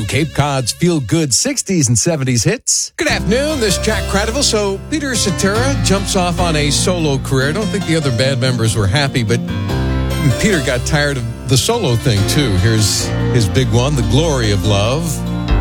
Cape Cod's feel-good 60s and 70s hits. Good afternoon, this is Jack Cradiville. So Peter Cetera jumps off on a solo career. I don't think the other band members were happy, but Peter got tired of the solo thing too. Here's his big one, The Glory of Love.